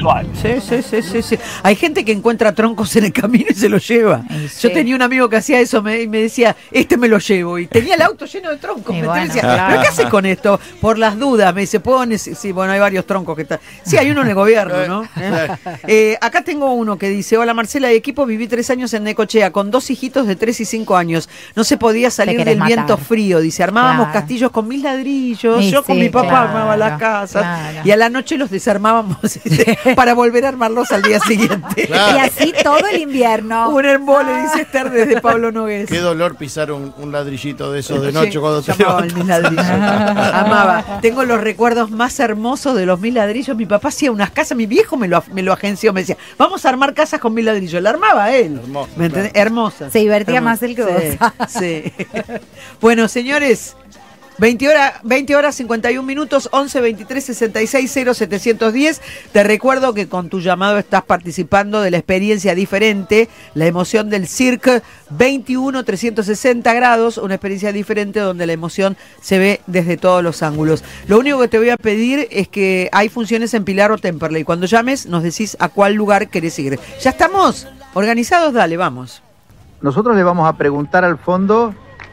sexual. Sí. Hay gente que encuentra troncos en el camino y se los lleva. Sí. Yo tenía un amigo que hacía eso y me decía, me lo llevo. Y tenía el auto lleno de troncos. Y Me bueno, decía, claro. ¿pero qué haces con esto? Por las dudas. Me dice, sí, bueno, hay varios troncos que están. Sí, hay uno en el gobierno, ¿no? Acá tengo uno que dice, hola Marcela, de equipo, viví 3 años en Necochea con 2 hijitos de 3 y 5 años. No se podía salir del viento frío. Dice, armábamos castillos con 1000 ladrillos. Yo con mi papá armaba las casas. Claro. Y a la noche los desarmábamos para volver a armarlos al día siguiente. Claro. Y así todo el invierno. Un embole, dice Esther desde Pablo Nogués. Qué dolor pisar un ladrillito de esos de noche Sí, cuando te amaba levantas. mis ladrillos. Amaba. Tengo los recuerdos más hermosos de los 1000 ladrillos. Mi papá hacía unas casas, mi viejo me lo agenció, me decía, vamos a armar casas con 1000 ladrillos. La armaba él. Hermoso, ¿Me entendés? claro. Hermosa. Se divertía Hermosa. más él que vos. Sí. Bueno, señores, 20 horas 51 minutos, 11 23 66 0 710. Te recuerdo que con tu llamado estás participando de la experiencia diferente, la emoción del Cirque 21 360 grados, una experiencia diferente donde la emoción se ve desde todos los ángulos. Lo único que te voy a pedir es que hay funciones en Pilar o Temperley. Cuando llames nos decís a cuál lugar querés ir. ¿Ya estamos organizados? Dale, vamos. Nosotros le vamos a preguntar al fondo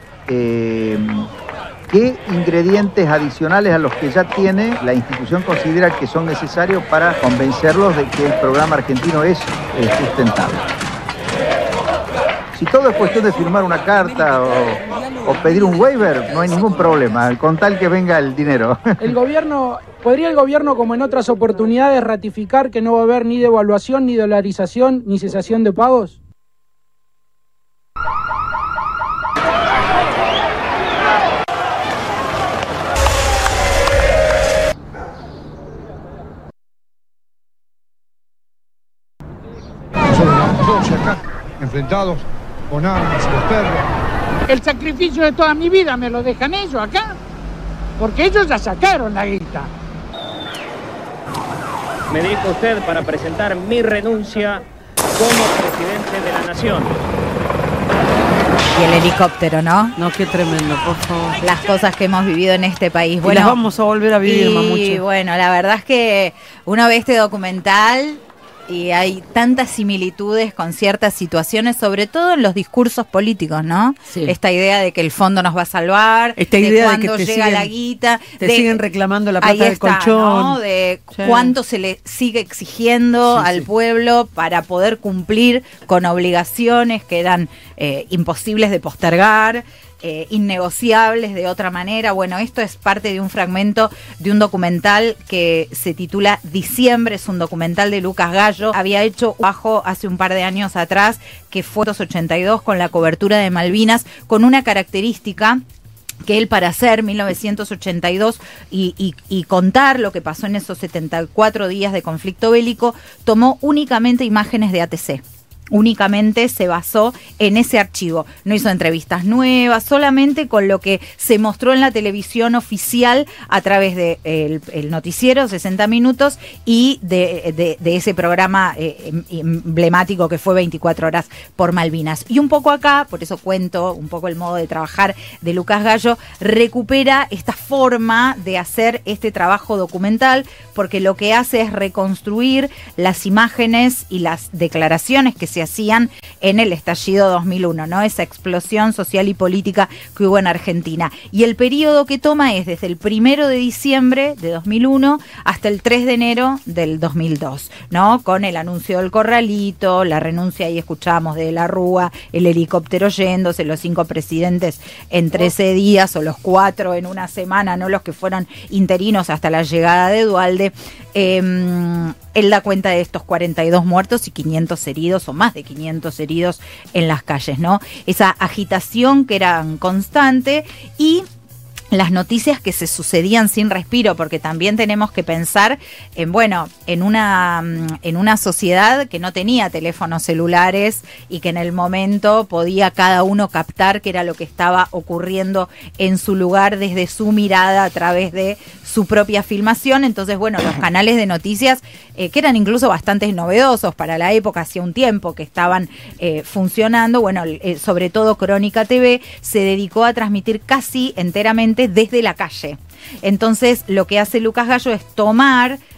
qué ingredientes adicionales a los que ya tiene la institución considera que son necesarios para convencerlos de que el programa argentino es sustentable. Si todo es cuestión de firmar una carta o pedir un waiver, no hay ningún problema, con tal que venga el dinero. ¿Podría el gobierno, como en otras oportunidades, ratificar que no va a haber ni devaluación, ni dolarización, ni cesación de pagos? Nosotros acá, enfrentados con armas, los perros. El sacrificio de toda mi vida me lo dejan ellos acá, porque ellos ya sacaron la guita. Me dirijo a usted para presentar mi renuncia como presidente de la nación. Y el helicóptero, ¿no? No, qué tremendo, por favor. Las cosas que hemos vivido en este país. Bueno, las vamos a volver a vivir, Mamucho. Y bueno, la verdad es que uno ve este documental y hay tantas similitudes con ciertas situaciones, sobre todo en los discursos políticos, ¿no? Sí. Esta idea de que el fondo nos va a salvar, esta idea de que cuándo te llega siguen, la guita, te siguen reclamando la plata ahí del está, colchón, ¿no? De cuánto se le sigue exigiendo al pueblo para poder cumplir con obligaciones que eran imposibles de postergar. Innegociables de otra manera. Bueno, esto es parte de un fragmento de un documental que se titula Diciembre, es un documental de Lucas Gallo. Había hecho un trabajo hace un par de años atrás que fue 82 con la cobertura de Malvinas, con una característica que él, para hacer 1982 y contar lo que pasó en esos 74 días de conflicto bélico, tomó únicamente imágenes de ATC. Únicamente se basó en ese archivo, no hizo entrevistas nuevas, solamente con lo que se mostró en la televisión oficial a través de el noticiero 60 minutos y de ese programa emblemático que fue 24 horas por Malvinas. Y un poco acá, por eso cuento un poco el modo de trabajar de Lucas Gallo, recupera esta forma de hacer este trabajo documental, porque lo que hace es reconstruir las imágenes y las declaraciones que se hacían en el estallido 2001, ¿no? Esa explosión social y política que hubo en Argentina. Y el periodo que toma es desde el 1 de diciembre de 2001 hasta el 3 de enero del 2002, ¿no? Con el anuncio del corralito, la renuncia, ahí escuchábamos de la Rúa, el helicóptero yéndose, los 5 presidentes en 13 días o los 4 en una semana, ¿no? Los que fueron interinos hasta la llegada de Duhalde. Él da cuenta de estos 42 muertos y 500 heridos, o más de 500 heridos en las calles, ¿no? Esa agitación que era constante y las noticias que se sucedían sin respiro, porque también tenemos que pensar en, bueno, en una sociedad que no tenía teléfonos celulares y que en el momento podía cada uno captar qué era lo que estaba ocurriendo en su lugar desde su mirada a través de su propia filmación. Entonces, bueno, los canales de noticias que eran incluso bastante novedosos para la época, hacía un tiempo que estaban funcionando, bueno, sobre todo Crónica TV se dedicó a transmitir casi enteramente desde la calle. Entonces, lo que hace Lucas Gallo es tomar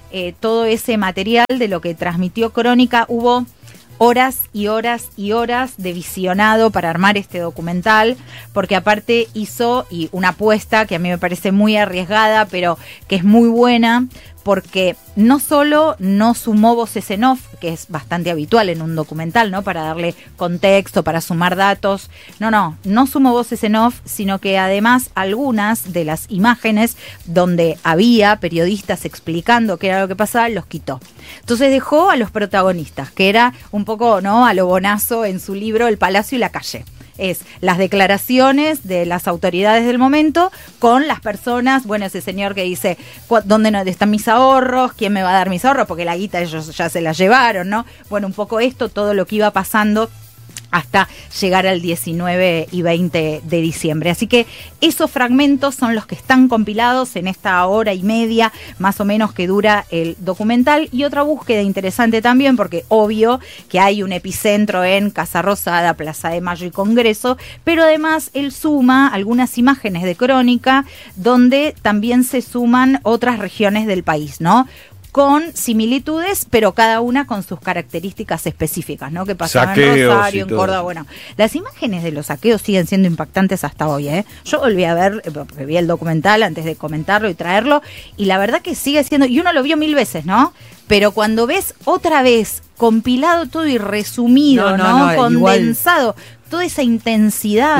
todo ese material de lo que transmitió Crónica. Hubo horas y horas y horas de visionado para armar este documental, porque aparte hizo una apuesta que a mí me parece muy arriesgada, pero que es muy buena, porque no solo no sumó voces en off, que es bastante habitual en un documental, ¿no? Para darle contexto, para sumar datos. No sumó voces en off, sino que además algunas de las imágenes donde había periodistas explicando qué era lo que pasaba, los quitó. Entonces dejó a los protagonistas, que era un poco, ¿no?, a lo Bonazo en su libro El Palacio y la Calle. Es las declaraciones de las autoridades del momento con las personas, bueno, ese señor que dice, ¿dónde están mis ahorros? ¿Quién me va a dar mis ahorros? Porque la guita ellos ya se la llevaron, ¿no? Bueno, un poco esto, todo lo que iba pasando hasta llegar al 19 y 20 de diciembre. Así que esos fragmentos son los que están compilados en esta hora y media, más o menos, que dura el documental. Y otra búsqueda interesante también, porque obvio que hay un epicentro en Casa Rosada, Plaza de Mayo y Congreso, pero además él suma algunas imágenes de Crónica donde también se suman otras regiones del país, ¿no?, con similitudes, pero cada una con sus características específicas, ¿no? Que pasaban en Rosario, en Córdoba. Bueno, las imágenes de los saqueos siguen siendo impactantes hasta hoy, ¿eh? Yo volví a ver, porque vi el documental antes de comentarlo y traerlo, y la verdad que sigue siendo, y uno lo vio 1000 veces, ¿no? Pero cuando ves otra vez compilado todo y resumido, ¿no? Condensado, igual, toda esa intensidad.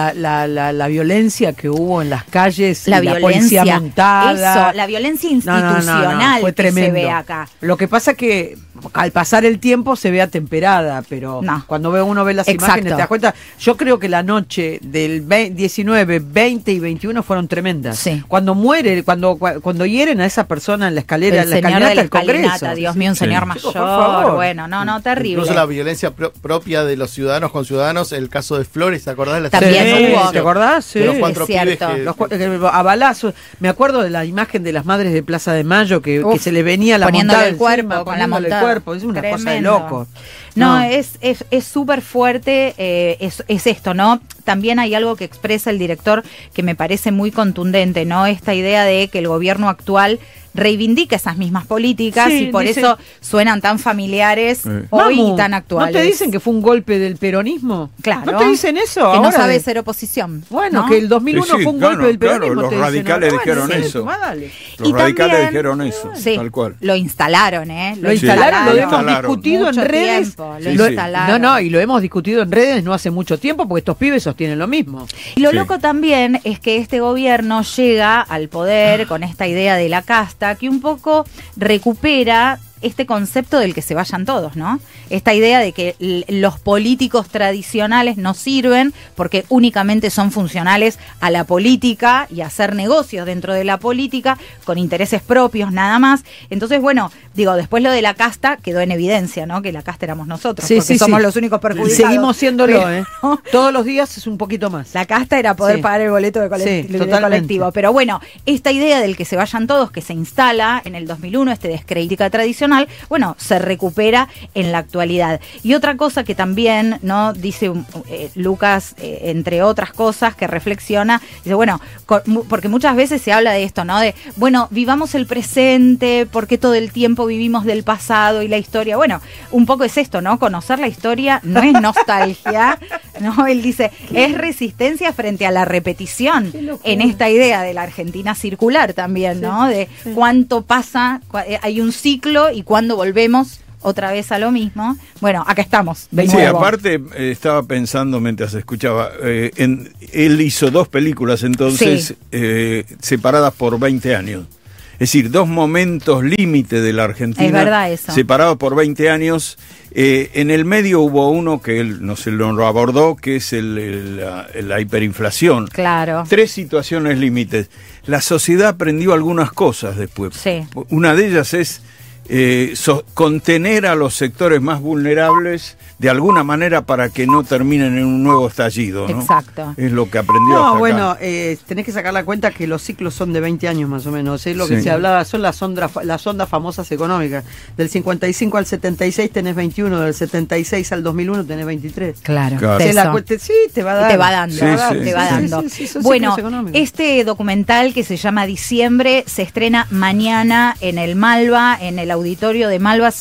La violencia que hubo en las calles, la policía montada. Eso, la violencia institucional fue tremendo. Que se ve acá. Lo que pasa es que al pasar el tiempo se ve atemperada, pero cuando uno ve las imágenes te das cuenta. Yo creo que la noche del 19, 20 y 21 fueron tremendas. Sí. Cuando cuando hieren a esa persona en la escalera, en la escalinata del Congreso. Dios mío, un señor mayor. Chicos, por favor. Bueno, terrible. Incluso la violencia propia de los ciudadanos con ciudadanos, el caso de Flores, ¿te acordás? También hubo. ¿Te acordás? Sí. De los 4 pibes a balazos. Me acuerdo de la imagen de las madres de Plaza de Mayo que se le venía la montada el cuerpo, con la montada. Es una cosa de loco. No, es súper fuerte, es esto, ¿no? También hay algo que expresa el director que me parece muy contundente, ¿no? Esta idea de que el gobierno actual reivindica esas mismas políticas y por eso suenan tan familiares hoy y tan actuales. ¿No te dicen que fue un golpe del peronismo? Claro. ¿No te dicen eso? Que no sabe ser oposición. Bueno, ¿no? Que el 2001 fue un golpe del peronismo. Los radicales dijeron eso. Los radicales dijeron eso, tal cual. Lo instalaron, Lo instalaron, lo hemos discutido en redes. Y lo hemos discutido en redes no hace mucho tiempo, porque estos pibes sostienen lo mismo. Y lo loco también es que este gobierno llega al poder con esta idea de la casta, que un poco recupera este concepto del que se vayan todos, ¿no? Esta idea de que los políticos tradicionales no sirven porque únicamente son funcionales a la política y a hacer negocios dentro de la política con intereses propios nada más. Entonces, bueno, después lo de la casta quedó en evidencia, ¿no? Que la casta éramos nosotros, porque somos los únicos perjudicados. Seguimos siéndolo, Todos los días es un poquito más. La casta era poder pagar el boleto de colectivo. Pero bueno, esta idea del que se vayan todos, que se instala en el 2001, descrédito tradicional, bueno, se recupera en la actualidad. Y otra cosa que también, ¿no?, dice Lucas, entre otras cosas que reflexiona, dice, bueno, porque muchas veces se habla de esto, ¿no? De, bueno, vivamos el presente, porque todo el tiempo vivimos del pasado y la historia. Bueno, un poco es esto, ¿no? Conocer la historia no es nostalgia, ¿no? Él dice, es resistencia frente a la repetición en esta idea de la Argentina circular también, ¿no? De cuánto pasa, hay un ciclo y cuando volvemos otra vez a lo mismo. Bueno, acá estamos. Sí, aparte estaba pensando mientras escuchaba, él hizo 2 películas entonces separadas por 20 años. Es decir, 2 momentos límite de la Argentina. Es verdad eso. Separados por 20 años. En el medio hubo uno que él no se lo abordó, que es la hiperinflación. Claro. 3 situaciones límites. La sociedad aprendió algunas cosas después. Sí. Una de ellas es contener a los sectores más vulnerables de alguna manera para que no terminen en un nuevo estallido, ¿no? Exacto. Es lo que aprendió hasta No, acá. bueno, tenés que sacar la cuenta que los ciclos son de 20 años más o menos. Es lo que Sí. se hablaba, son las ondas famosas económicas. Del 55 al 76 tenés 21, del 76 al 2001 tenés 23. Claro. Se la sí, te va dando. Te va dando, Sí, sí. te va Sí, dando. sí, sí, son Bueno, ciclos económicos. este documental que se llama Diciembre se estrena mañana en el Malva, en el auditorio de Malva.